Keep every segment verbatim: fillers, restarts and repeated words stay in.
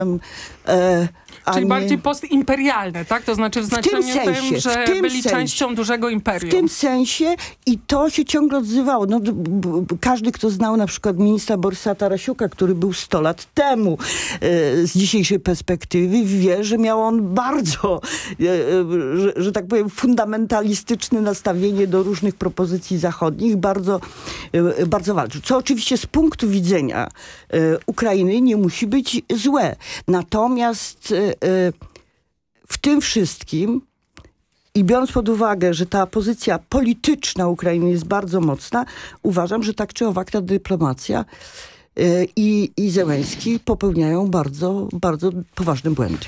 E, Czyli nie... bardziej postimperialne, tak? To znaczy w znaczeniu w tym, sensie, tym, że tym byli sensie, częścią dużego imperium. W tym sensie i to się ciągle odzywało. No, b, b, każdy, kto znał na przykład ministra Borysa Tarasiuka, który był sto lat temu, e, z dzisiejszej perspektywy, wie, że miał on bardzo, e, e, że, że tak powiem, fundamentalistyczne nastawienie do różnych propozycji zachodnich. Bardzo, e, bardzo walczył. Co oczywiście z punktu widzenia e, Ukrainy nie musi być złe. Natomiast e, w tym wszystkim i biorąc pod uwagę, że ta pozycja polityczna Ukrainy jest bardzo mocna, uważam, że tak czy owak ta dyplomacja yy, i, i Zełenski popełniają bardzo, bardzo poważne błędy.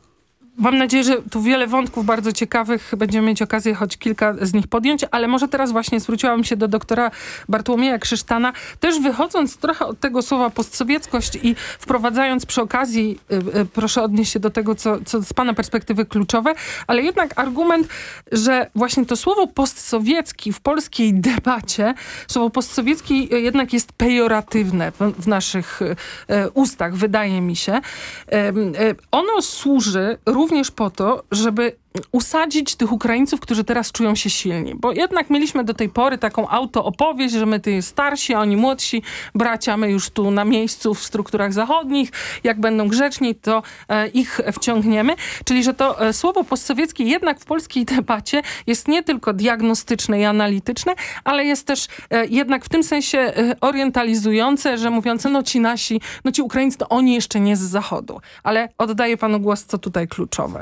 Mam nadzieję, że tu wiele wątków bardzo ciekawych będziemy mieć okazję choć kilka z nich podjąć, ale może teraz właśnie zwróciłam się do doktora Bartłomieja Krzysztana, też wychodząc trochę od tego słowa postsowieckość i wprowadzając przy okazji, y, y, proszę odnieść się do tego, co, co z pana perspektywy kluczowe, ale jednak argument, że właśnie to słowo postsowiecki w polskiej debacie, słowo postsowiecki jednak jest pejoratywne w, w naszych y, ustach, wydaje mi się. Y, y, ono służy również Również po to, żeby usadzić tych Ukraińców, którzy teraz czują się silni. Bo jednak mieliśmy do tej pory taką autoopowieść, że my ty starsi, a oni młodsi bracia, my już tu na miejscu w strukturach zachodnich, jak będą grzeczni, to e, ich wciągniemy. Czyli, że to e, słowo postsowieckie jednak w polskiej debacie jest nie tylko diagnostyczne i analityczne, ale jest też e, jednak w tym sensie e, orientalizujące, że mówiące, no ci nasi, no ci Ukraińcy, to oni jeszcze nie z Zachodu. Ale oddaję panu głos, co tutaj kluczowe.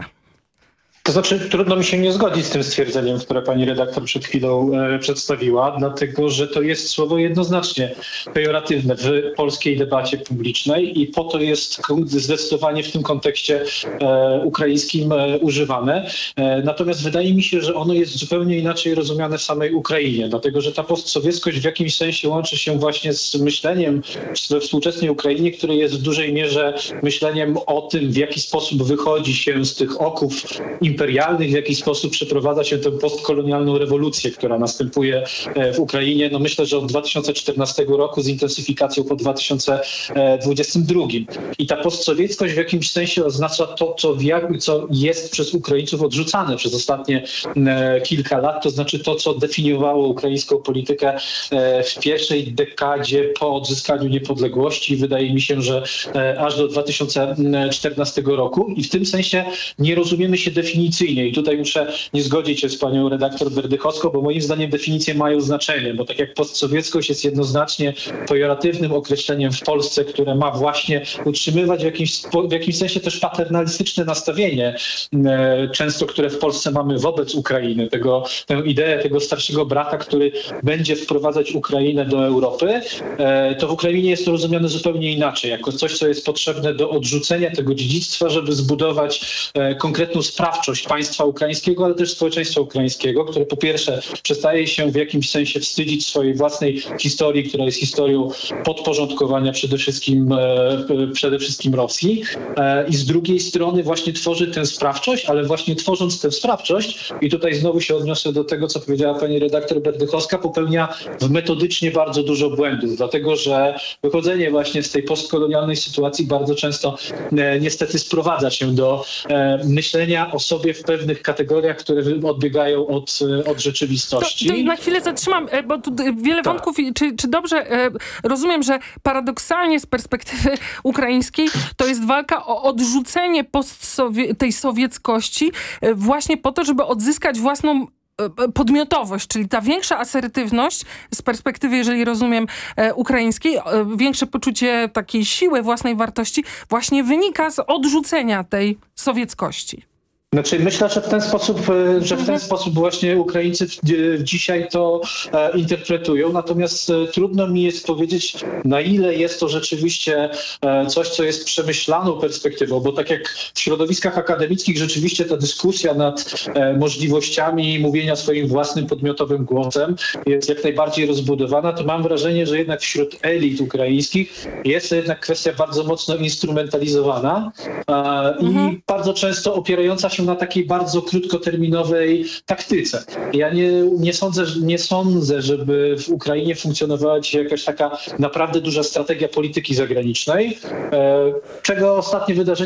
To znaczy, trudno mi się nie zgodzić z tym stwierdzeniem, które pani redaktor przed chwilą e, przedstawiła, dlatego że to jest słowo jednoznacznie pejoratywne w polskiej debacie publicznej i po to jest zdecydowanie w tym kontekście e, ukraińskim e, używane. E, natomiast wydaje mi się, że ono jest zupełnie inaczej rozumiane w samej Ukrainie, dlatego że ta postsowieckość w jakimś sensie łączy się właśnie z myśleniem we współczesnej Ukrainie, które jest w dużej mierze myśleniem o tym, w jaki sposób wychodzi się z tych oków imperialnych, w jaki sposób przeprowadza się tę postkolonialną rewolucję, która następuje w Ukrainie. No myślę, że od dwa tysiące czternastego roku z intensyfikacją po dwa tysiące dwudziestym drugim. I ta postsowieckość w jakimś sensie oznacza to, co, w jak, co jest przez Ukraińców odrzucane przez ostatnie kilka lat, to znaczy to, co definiowało ukraińską politykę w pierwszej dekadzie po odzyskaniu niepodległości. Wydaje mi się, że aż do dwa tysiące czternastego roku. I w tym sensie nie rozumiemy się definicyjnie. I tutaj muszę nie zgodzić się z panią redaktor Berdychowską, bo moim zdaniem definicje mają znaczenie, bo tak jak postsowieckość jest jednoznacznie pejoratywnym określeniem w Polsce, które ma właśnie utrzymywać w jakimś, w jakimś sensie też paternalistyczne nastawienie, często które w Polsce mamy wobec Ukrainy, tego, tę ideę tego starszego brata, który będzie wprowadzać Ukrainę do Europy, to w Ukrainie jest to rozumiane zupełnie inaczej, jako coś, co jest potrzebne do odrzucenia tego dziedzictwa, żeby zbudować konkretną sprawczość państwa ukraińskiego, ale też społeczeństwa ukraińskiego, które po pierwsze przestaje się w jakimś sensie wstydzić swojej własnej historii, która jest historią podporządkowania przede wszystkim, e, przede wszystkim Rosji e, i z drugiej strony właśnie tworzy tę sprawczość, ale właśnie tworząc tę sprawczość i tutaj znowu się odniosę do tego, co powiedziała pani redaktor Berdychowska, popełnia metodycznie bardzo dużo błędów, dlatego że wychodzenie właśnie z tej postkolonialnej sytuacji bardzo często e, niestety sprowadza się do e, myślenia o sobie w pewnych kategoriach, które odbiegają od, od rzeczywistości. To, to na chwilę zatrzymam, bo tu wiele tak. wątków. Czy, czy dobrze rozumiem, że paradoksalnie z perspektywy ukraińskiej to jest walka o odrzucenie postsowie- tej sowieckości właśnie po to, żeby odzyskać własną podmiotowość, czyli ta większa asertywność z perspektywy, jeżeli rozumiem, e, ukraińskiej, e, większe poczucie takiej siły własnej wartości właśnie wynika z odrzucenia tej sowieckości. Znaczy myślę, że w ten sposób, że w ten sposób właśnie Ukraińcy dzisiaj to e, interpretują, natomiast e, trudno mi jest powiedzieć, na ile jest to rzeczywiście e, coś, co jest przemyślaną perspektywą, bo tak jak w środowiskach akademickich rzeczywiście ta dyskusja nad e, możliwościami mówienia swoim własnym podmiotowym głosem jest jak najbardziej rozbudowana, to mam wrażenie, że jednak wśród elit ukraińskich jest to jednak kwestia bardzo mocno instrumentalizowana e, mhm. i bardzo często opierająca się na takiej bardzo krótkoterminowej taktyce. Ja nie, nie, sądzę, nie sądzę, żeby w Ukrainie funkcjonowała dzisiaj jakaś taka naprawdę duża strategia polityki zagranicznej, czego ostatnie wydarzenia